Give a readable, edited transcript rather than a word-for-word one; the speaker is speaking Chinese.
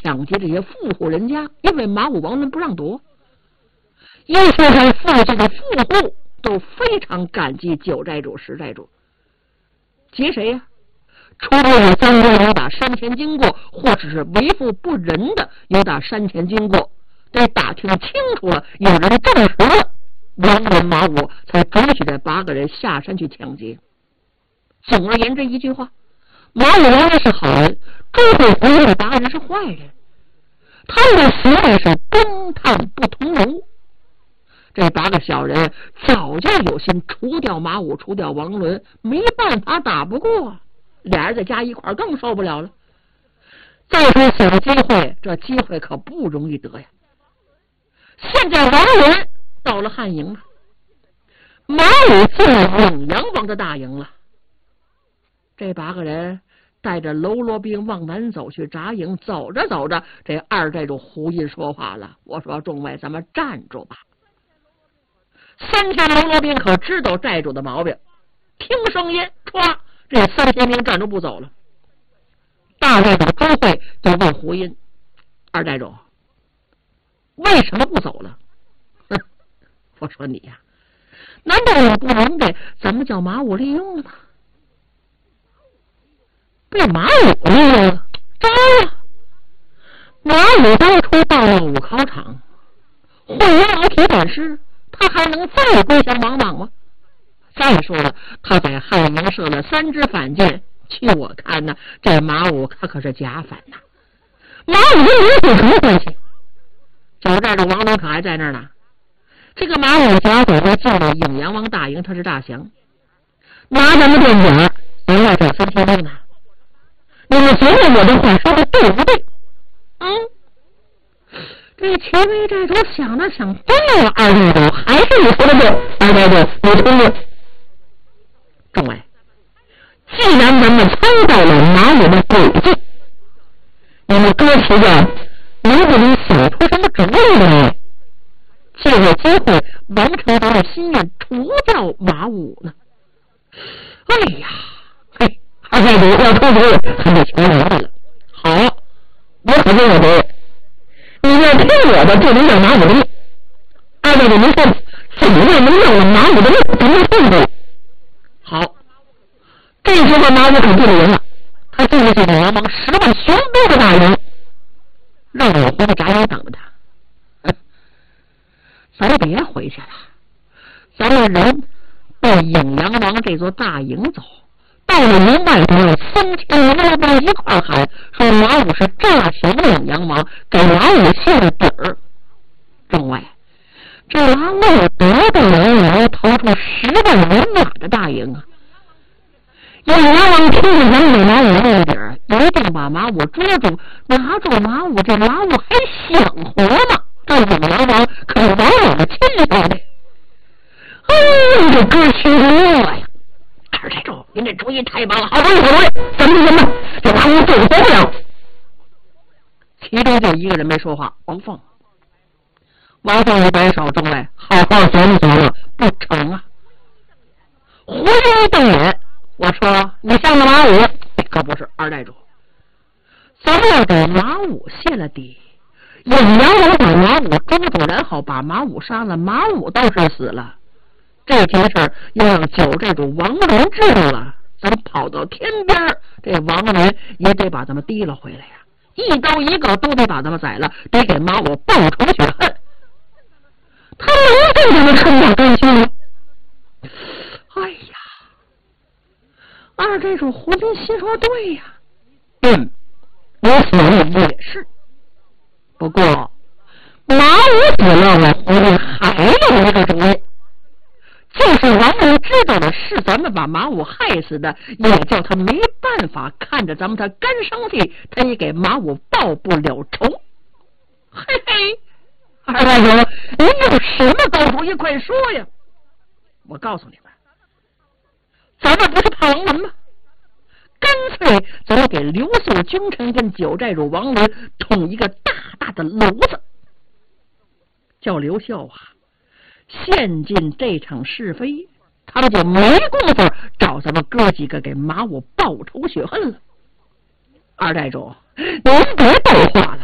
抢劫这些富户人家，因为马武王伦不让夺。一说这附近的富户都非常感激九寨主、十寨主。劫谁呀？除了有三国有打山前经过，或者是为富不仁的有打山前经过，得打听清楚了，有人证实了，王伦马武才准许这8个人下山去抢劫。总而言之一句话，马武王伦是好人，朱慧胡这8个人是坏人，他们的行为是公探不同流。这8个小人早就有心除掉马武，除掉王伦，没办法打不过，俩人再加一块更受不了了。再说想机会，这机会可不容易得呀。现在王伦到了汉营了，马武进了颍阳王的大营了。这8个人带着喽啰兵往南走去扎营，走着走着，这二寨主胡音说话了：“我说众位，咱们站住吧。”3千喽啰兵可知道寨主的毛病，听声音，歘，这3千兵站住不走了。大寨主朱慧就问胡音：“二寨主，为什么不走了？”哼，我说你呀，难道你不明白咱们叫马武利用了吗？被马武利用了，糟了！马武当初到了武考场，混元老铁本事，他还能再归降王莽吗？再说了，他在汉营设了3支反间，据我看呢，这马武他可是假反呐。马武跟你有什么关系？九寨主王伦可还在那儿呢。这个马武假走了进了颍阳王大营，他是大降，拿咱们电甲，咱要找3千兵呢。你们觉得我的话说的对不对？这齐威寨主想了想，对了，二寨主还是你说的对，二寨主你聪明。众位，既然咱们猜到了马武的诡计，你们哥几个能不能想出什么主意来，借着机会完成咱的心愿，除掉马武呢？哎呀，嘿，二寨主要出主意，还得求明白了。好，我可就有主意。你要听我的，就能让马武的命。二寨主您说，怎么样能让了马武的命？咱们看看。好，这时候马武可不灵了，他就是这个王莽10万雄兵的大营，让我回去扎营等着他。咱别回去了，咱们人奔颍阳王这座大营走。到了营外头，3千喽啰兵一块喊说马武是诈降颍阳王，给马武泄了底儿。众位，这马武得到了投出10万人马的大营啊！颍阳王听见咱们给马武泄底儿，一定把马武捉住，拿住马武，这马武还想活吗？这颍阳王可是王莽的亲兄弟。哎呦，这哥心热呀！二寨主，您这主意太棒了，好主意，好主意！怎么这马武对不了。其中就一个人没说话，王凤。王凤一摆手，众位，好好琢磨琢磨，不成啊！胡一瞪眼，我说你像个马武，可不是二寨主。咱们要给马武泄了底，颍阳王把马武捉住，然后把马武杀了，马武倒是死了。这件事要让九寨主王伦知道了，咱跑到天边，这王伦也得把咱们提了回来呀！一刀一个都得把咱们宰了，得给马武报仇雪恨。他能对咱们称大甘心吗？哎呀，二寨主胡军心说对呀，我想也是。不过马武死了，我胡军还有一个主意。就是王伦知道的是咱们把马武害死的，也叫他没办法看着咱们他干生气，他也给马武报不了仇。嘿嘿，二寨主，您有什么高主意？快说呀！我告诉你们，咱们不是怕王伦吗？干脆咱们给刘秀君臣跟九寨主王伦捅一个大大的篓子，叫刘秀啊陷进这场是非，他们就没工夫找咱们哥几个给马武报仇雪恨了。二寨主，您别逗话了，